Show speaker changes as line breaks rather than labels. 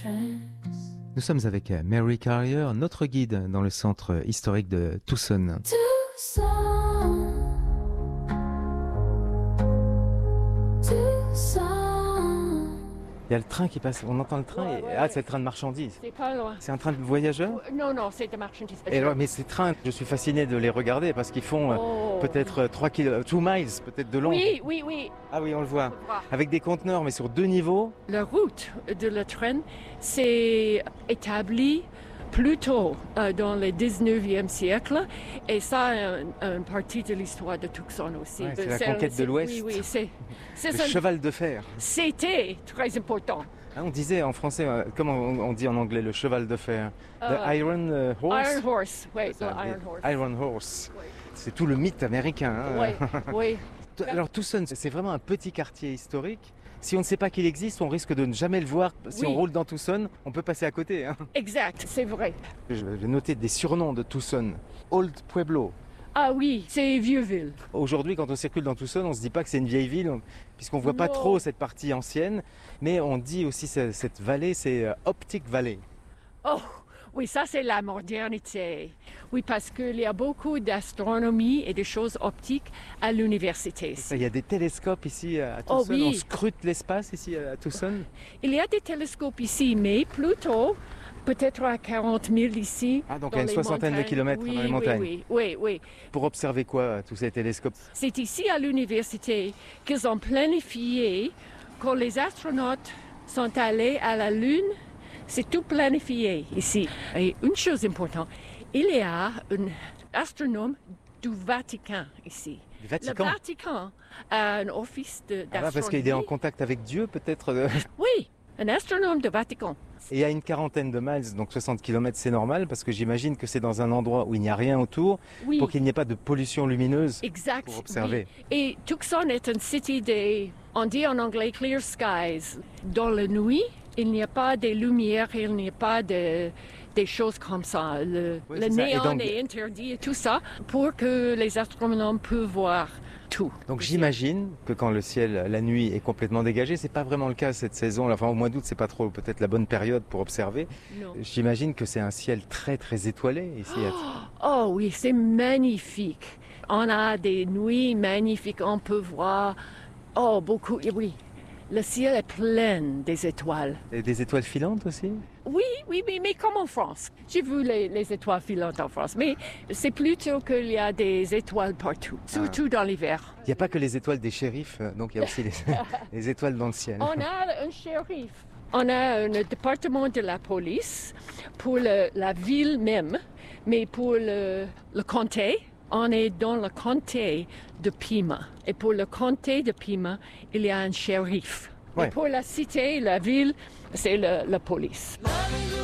Nous sommes avec Mary Carrier, notre guide dans le centre historique de Tucson. Il y a le train qui passe, on entend le train, c'est le train de marchandises.
C'est pas loin.
C'est un train de voyageurs?
Non, c'est de marchandises.
Mais ces trains, je suis fasciné de les regarder parce qu'ils font peut-être 2 miles, peut-être de long.
Oui.
Ah oui, on le voit. Avec des conteneurs, mais sur 2 niveaux.
La route de le train s'est établie plus tôt dans le 19e siècle et ça une partie de l'histoire de Tucson aussi.
Ouais, c'est la conquête de l'Ouest.
Oui, c'est
le cheval de fer.
C'était très important.
On disait en français, comment on dit en anglais, le cheval de fer? The Iron Horse?
Iron Horse, oui, Iron Horse.
Iron Horse.
Oui.
C'est tout le mythe américain.
Oui.
Alors Tucson, c'est vraiment un petit quartier historique. Si on ne sait pas qu'il existe, on risque de ne jamais le voir. Si on roule dans Tucson, on peut passer à côté.
Exact, c'est vrai.
Je vais noter des surnoms de Tucson. Old Pueblo.
Ah oui, c'est Vieux-Ville.
Aujourd'hui, quand on circule dans Tucson, on ne se dit pas que c'est une vieille ville, puisqu'on ne voit pas trop cette partie ancienne. Mais on dit aussi cette vallée, c'est Optic Valley.
Oh, oui, ça c'est la modernité. Oui, parce qu'il y a beaucoup d'astronomie et de choses optiques à l'université.
Il y a des télescopes ici à Tucson.
Oh, oui.
On scrute l'espace ici à Tucson.
Il y a des télescopes ici, mais plutôt peut-être à 40 000 ici.
Ah, donc à une soixantaine de kilomètres dans les montagnes.
Oui.
Pour observer quoi, tous ces télescopes?
C'est ici à l'université qu'ils ont planifié quand les astronautes sont allés à la Lune. C'est tout planifié ici. Et une chose importante, il y a un astronome du Vatican ici.
Du Vatican?
Le Vatican a un office d'astronomie.
Parce qu'il est en contact avec Dieu, peut-être?
Oui, un astronome du Vatican.
Et à une quarantaine de miles, donc 60 km, c'est normal, parce que j'imagine que c'est dans un endroit où il n'y a rien autour, pour qu'il n'y ait pas de pollution lumineuse pour observer.
Oui. Et Tucson est une cité on dit en anglais clear skies. Dans la nuit, il n'y a pas de lumière, il n'y a pas des choses comme ça. Le néon est interdit et tout ça pour que les astronomes puissent voir tout.
Donc j'imagine que quand le ciel, la nuit est complètement dégagé, c'est pas vraiment le cas cette saison. Enfin, au mois d'août, c'est pas trop peut-être la bonne période pour observer.
Non.
J'imagine que c'est un ciel très très étoilé ici.
Oh oui, c'est magnifique. On a des nuits magnifiques, on peut voir beaucoup. Oui. Le ciel est plein des étoiles.
Et des étoiles filantes aussi?
Oui, mais comme en France. J'ai vu les étoiles filantes en France, mais c'est plutôt qu'il y a des étoiles partout, surtout dans l'hiver.
Il n'y a pas que les étoiles des shérifs, donc il y a aussi les étoiles dans le ciel.
On a un shérif. On a un département de la police pour la ville même, mais pour le comté. On est dans le comté de Pima. Et pour le comté de Pima, il y a un shérif. Ouais. Et pour la cité, la ville, c'est la police.